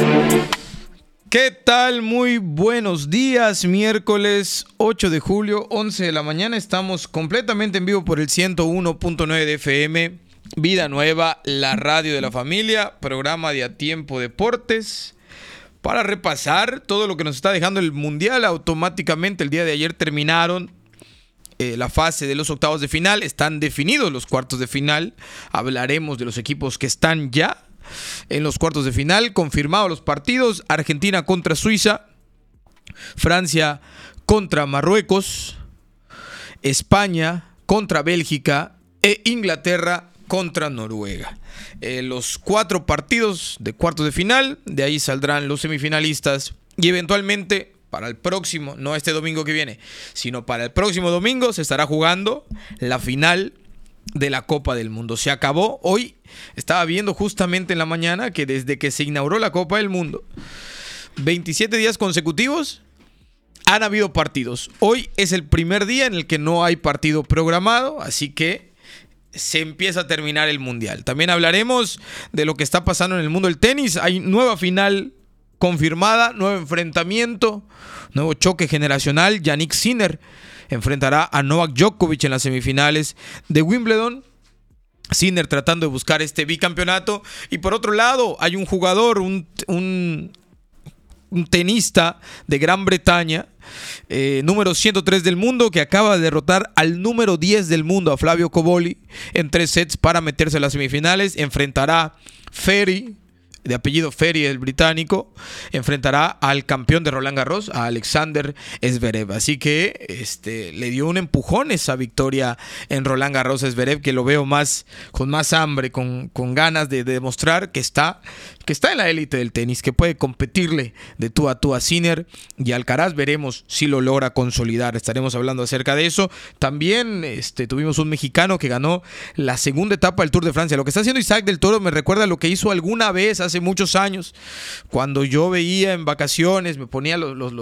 ¿Qué tal? Muy buenos días, miércoles 8 de julio, 11 de la mañana. Estamos completamente en vivo por el 101.9 de FM. Vida Nueva, la radio de la familia, programa de A Tiempo Deportes. Para repasar todo lo que nos está dejando el Mundial, automáticamente el día de ayer terminaron la fase de los octavos de final. Están definidos los cuartos de final. Hablaremos de los equipos que están ya en los cuartos de final. Confirmados los partidos: Argentina contra Suiza, Francia contra Marruecos, España contra Bélgica e Inglaterra contra Noruega. Los 4 partidos de cuartos de final, de ahí saldrán los semifinalistas y eventualmente para el próximo, no este domingo que viene, sino para el próximo domingo se estará jugando la final de la Copa del Mundo. Se acabó. Hoy estaba viendo justamente en la mañana que desde que se inauguró la Copa del Mundo, 27 días consecutivos han habido partidos. Hoy es el primer día en el que no hay partido programado, así que se empieza a terminar el Mundial. También hablaremos de lo que está pasando en el mundo del tenis. Hay nueva final confirmada, nuevo enfrentamiento, nuevo choque generacional. Jannik Sinner enfrentará a Novak Djokovic en las semifinales de Wimbledon. Sinner tratando de buscar este bicampeonato. Y por otro lado, hay un jugador, un tenista de Gran Bretaña, número 103 del mundo, que acaba de derrotar al número 10 del mundo, a Flavio Cobolli, en 3 sets para meterse a las semifinales. Enfrentará Ferry, de apellido Ferry, el británico, enfrentará al campeón de Roland Garros, a Alexander Zverev. Así que le dio un empujón esa victoria en Roland Garros a Zverev, que lo veo con más hambre, con ganas de demostrar que está en la élite del tenis, que puede competirle de tú a Sinner y Alcaraz. Veremos si lo logra consolidar. Estaremos hablando acerca de eso. También tuvimos un mexicano que ganó la segunda etapa del Tour de Francia. Lo que está haciendo Isaac del Toro me recuerda a lo que hizo alguna vez hace muchos años, cuando yo veía en vacaciones, me ponía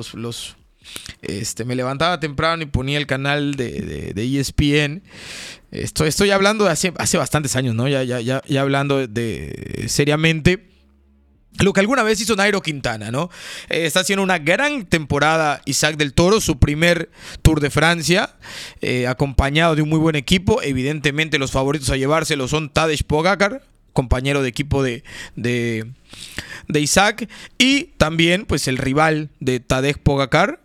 me levantaba temprano y ponía el canal de ESPN. Estoy hablando de hace bastantes años, ¿no? Ya hablando de seriamente. Lo que alguna vez hizo Nairo Quintana, ¿no? Está haciendo una gran temporada Isaac del Toro, su primer Tour de Francia, acompañado de un muy buen equipo. Evidentemente los favoritos a llevárselo son Tadej Pogačar, compañero de equipo de Isaac, y también pues el rival de Tadej Pogačar,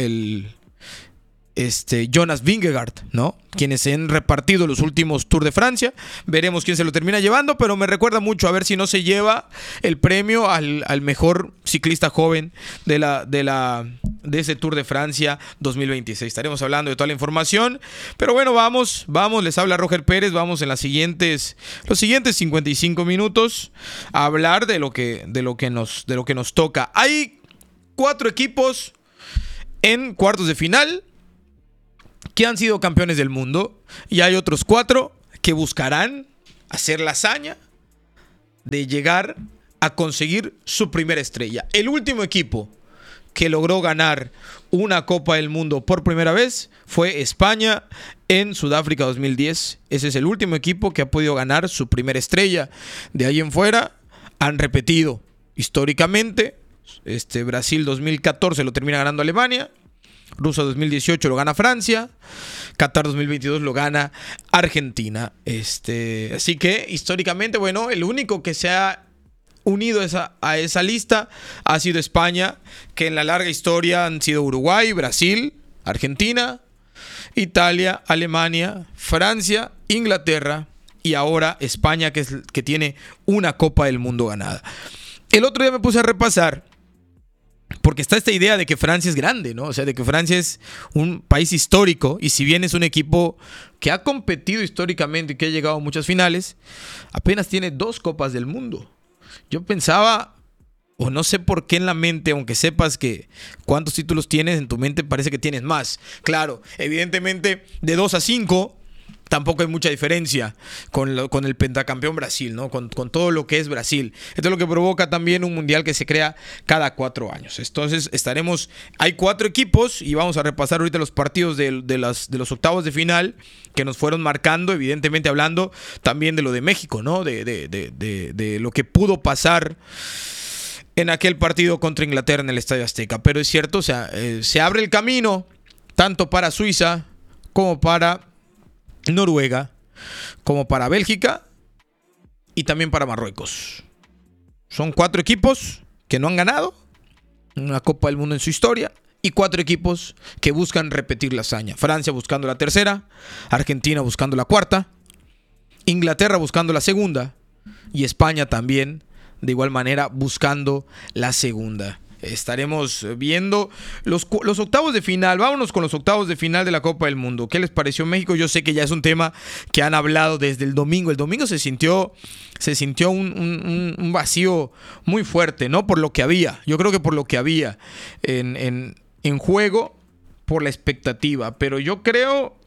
Jonas Vingegaard, ¿no? Quienes se han repartido los últimos Tour de Francia. Veremos quién se lo termina llevando, pero me recuerda mucho a ver si no se lleva el premio al mejor ciclista joven de ese Tour de Francia 2026. Estaremos hablando de toda la información, pero bueno, vamos, les habla Roger Pérez. Vamos en los siguientes 55 minutos a hablar de lo que nos toca. Hay 4 equipos en cuartos de final que han sido campeones del mundo, y hay otros 4 que buscarán hacer la hazaña de llegar a conseguir su primera estrella. El último equipo que logró ganar una Copa del Mundo por primera vez fue España en Sudáfrica 2010. Ese es el último equipo que ha podido ganar su primera estrella. De ahí en fuera han repetido históricamente. Brasil 2014 lo termina ganando Alemania. Rusia 2018 lo gana Francia. Qatar 2022 lo gana Argentina. Así que históricamente, bueno, el único que se ha unido a esa lista ha sido España, que en la larga historia han sido Uruguay, Brasil, Argentina, Italia, Alemania, Francia, Inglaterra y ahora España, que tiene una Copa del Mundo ganada. El otro día me puse a repasar, porque está esta idea de que Francia es grande, ¿no? O sea, de que Francia es un país histórico, y si bien es un equipo que ha competido históricamente y que ha llegado a muchas finales, apenas tiene 2 Copas del Mundo. Yo pensaba, o no sé por qué en la mente, aunque sepas que cuántos títulos tienes, en tu mente parece que tienes más. Claro, evidentemente de 2 a 5 tampoco hay mucha diferencia con el pentacampeón Brasil, ¿no? Con todo lo que es Brasil. Esto es lo que provoca también un mundial que se crea cada 4 años. Entonces hay 4 equipos y vamos a repasar ahorita los partidos de los octavos de final que nos fueron marcando, evidentemente hablando también de lo de México, ¿no? De lo que pudo pasar en aquel partido contra Inglaterra en el Estadio Azteca. Pero es cierto, o sea, se abre el camino tanto para Suiza como para Noruega, como para Bélgica y también para Marruecos. Son 4 equipos que no han ganado una Copa del Mundo en su historia y 4 equipos que buscan repetir la hazaña. Francia buscando la tercera, Argentina buscando la cuarta, Inglaterra buscando la segunda y España también, de igual manera, buscando la segunda. Estaremos viendo los octavos de final. Vámonos con los octavos de final de la Copa del Mundo. ¿Qué les pareció México? Yo sé que ya es un tema que han hablado desde el domingo. El domingo se sintió un vacío muy fuerte, ¿no? Por lo que había. Yo creo que por lo que había en juego, por la expectativa. Pero yo creo,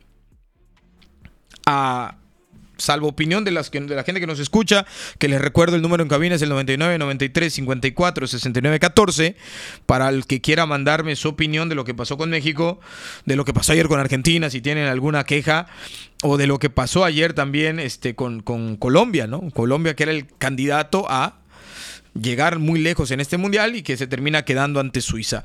salvo opinión de la gente que nos escucha, que les recuerdo el número en cabina es el 99 93 54 69 14, para el que quiera mandarme su opinión de lo que pasó con México, de lo que pasó ayer con Argentina, si tienen alguna queja, o de lo que pasó ayer también con Colombia, ¿no? Colombia, que era el candidato a llegar muy lejos en este mundial y que se termina quedando ante Suiza.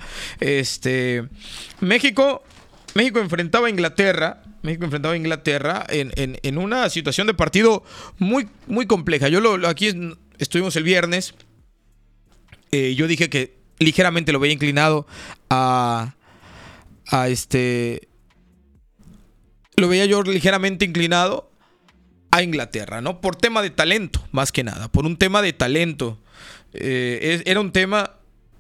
México enfrentaba a Inglaterra. México enfrentaba a Inglaterra en una situación de partido muy, muy compleja. Aquí estuvimos el viernes. Yo dije que ligeramente lo veía inclinado lo veía yo ligeramente inclinado a Inglaterra, ¿no? Por tema de talento, más que nada. Por un tema de talento. Era un tema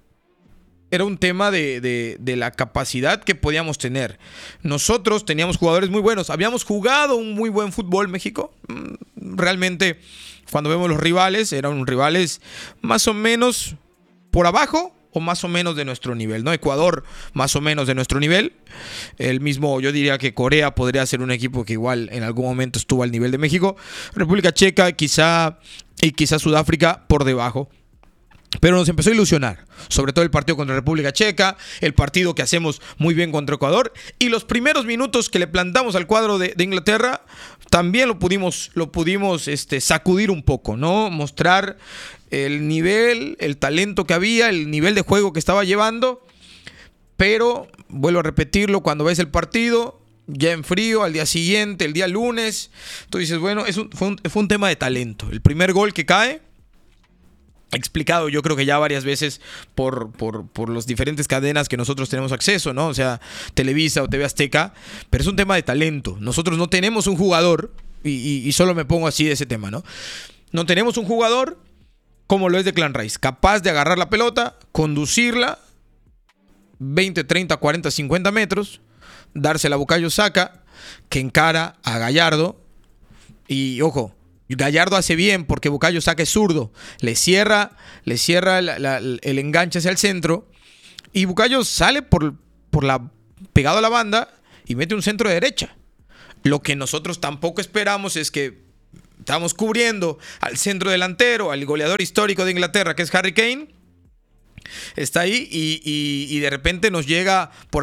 de la capacidad que podíamos tener. Nosotros teníamos jugadores muy buenos. Habíamos jugado un muy buen fútbol México. Realmente, cuando vemos los rivales, eran rivales más o menos por abajo o más o menos de nuestro nivel, ¿no? Ecuador, más o menos de nuestro nivel. El mismo, yo diría que Corea podría ser un equipo que igual en algún momento estuvo al nivel de México. República Checa, quizá Sudáfrica por debajo. Pero nos empezó a ilusionar, sobre todo el partido contra República Checa, el partido que hacemos muy bien contra Ecuador y los primeros minutos que le plantamos al cuadro de Inglaterra, también lo pudimos sacudir un poco, ¿no? Mostrar el nivel, el talento que había, el nivel de juego que estaba llevando, pero vuelvo a repetirlo, cuando ves el partido ya en frío, al día siguiente, el día lunes, tú dices, bueno, fue un tema de talento. El primer gol que cae, explicado yo creo que ya varias veces por las diferentes cadenas que nosotros tenemos acceso, ¿no? O sea, Televisa o TV Azteca, pero es un tema de talento. Nosotros no tenemos un jugador, y solo me pongo así de ese tema, ¿no? No tenemos un jugador como lo es Declan Rice, capaz de agarrar la pelota, conducirla 20, 30, 40, 50 metros, dársela a Bukayo Saka, que encara a Gallardo, y ojo, Gallardo hace bien porque Bukayo Saka es zurdo, le cierra el enganche hacia el centro y Bukayo sale pegado a la banda y mete un centro de derecha. Lo que nosotros tampoco esperamos es que estamos cubriendo al centro delantero, al goleador histórico de Inglaterra, que es Harry Kane. Está ahí y de repente nos llega por